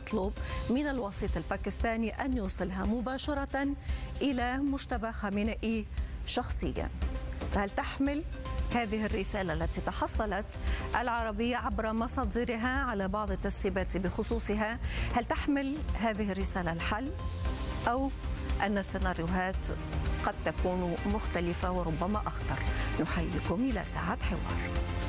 يطلب من الوسيط الباكستاني أن يوصلها مباشرة إلى مجتبى خامنئي شخصيا. فهل تحمل هذه الرسالة التي تحصلت العربية عبر مصادرها على بعض التسريبات بخصوصها، هل تحمل هذه الرسالة الحل، أو أن السيناريوهات قد تكون مختلفة وربما أخطر؟ نحييكم إلى ساعة حوار.